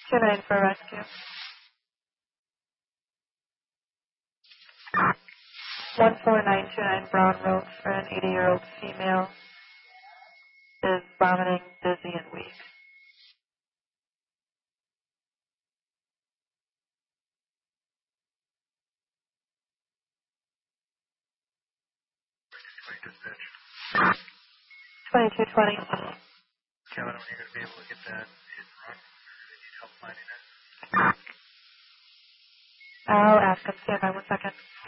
2-9 for rescue. 14929 Brown Road for an 80-year-old female is vomiting, dizzy, and weak. Dispatch. 2220. Kevin, when you're going to be able to get that hit and run, or do you need help finding it? I'll ask him. Stand by 1 second.